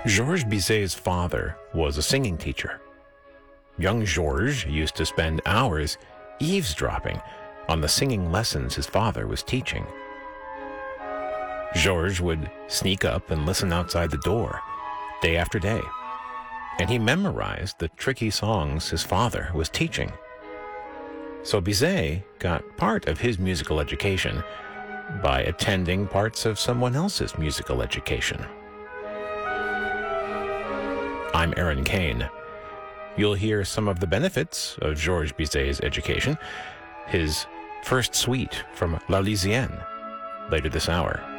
Georges Bizet's father was a singing teacher. Young Georges used to spend hours eavesdropping on the singing lessons his father was teaching. Georges would sneak up and listen outside the door, day after day, and he memorized the tricky songs his father was teaching. So Bizet got part of his musical education by attending parts of someone else's musical education. I'm Aaron Kane. You'll hear some of the benefits of Georges Bizet's education, his first suite from La Lysienne, later this hour.